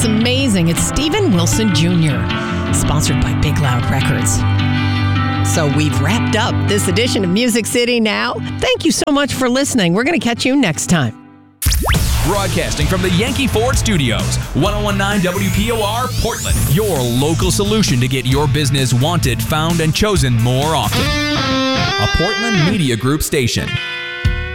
It's amazing. It's Steven Wilson Jr., sponsored by Big Loud Records. So we've wrapped up this edition of Music City now. Thank you so much for listening. We're going to catch you next time. Broadcasting from the Yankee Ford Studios, 1019 WPOR, Portland. Your local solution to get your business wanted, found, and chosen more often. A Portland Media Group station.